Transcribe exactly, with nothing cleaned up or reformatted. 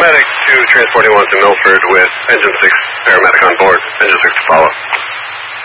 medic to transporting one to Milford with engine six paramedic on board. Engine six to follow.